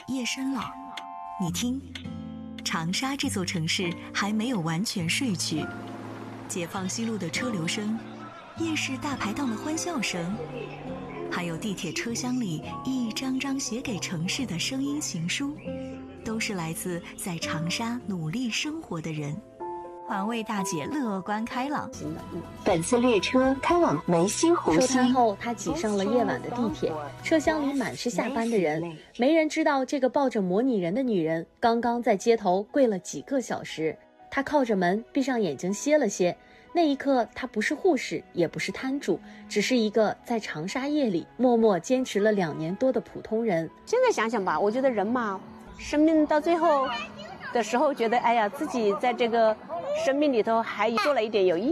夜深了，你听，长沙这座城市还没有完全睡去，解放西路的车流声，夜市大排档的欢笑声，还有地铁车厢里一张张写给城市的声音情书，都是来自在长沙努力生活的人。环卫大姐乐观开朗。 本次列车开往梅溪湖西。 收摊后，他挤上了夜晚的地铁，车厢里满是下班的人，没人知道这个抱着模拟人的女人刚刚在街头跪了几个小时。她靠着门，闭上眼睛歇了歇。那一刻，她不是护士，也不是摊主，只是一个在长沙夜里默默坚持了2年多的普通人。 现在想想吧，我觉得人嘛，生命到最后的时候，觉得哎呀，自己在这个生命里头还做了一点有意义